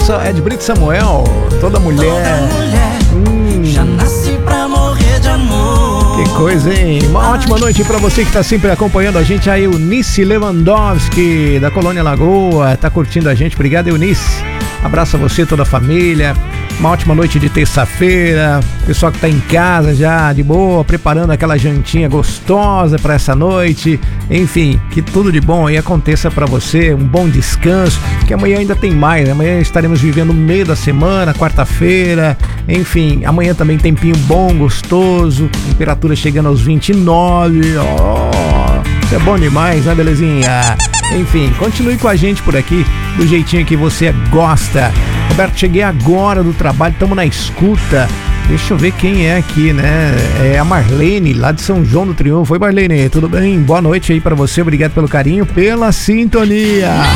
É de Brito Samuel, toda mulher. Já nasci pra morrer de amor. Que coisa, hein? Uma ótima noite pra você que tá sempre acompanhando a gente. A Eunice Lewandowski, da Colônia Lagoa, tá curtindo a gente. Obrigado, Eunice. Abraço a você, toda a família. Uma ótima noite de terça-feira. Pessoal que tá em casa já, de boa, preparando aquela jantinha gostosa pra essa noite. Enfim, que tudo de bom aí aconteça pra você. Um bom descanso, que amanhã ainda tem mais, né? Amanhã estaremos vivendo o meio da semana, quarta-feira. Enfim, amanhã também tempinho bom, gostoso. Temperatura chegando aos 29. Isso é bom demais, né, belezinha? Enfim, continue com a gente por aqui, do jeitinho que você gosta. Roberto, cheguei agora do trabalho, estamos na escuta. Deixa eu ver quem é aqui, né? É a Marlene, lá de São João do Triunfo. Oi, Marlene, tudo bem? Boa noite aí pra você, obrigado pelo carinho, pela sintonia.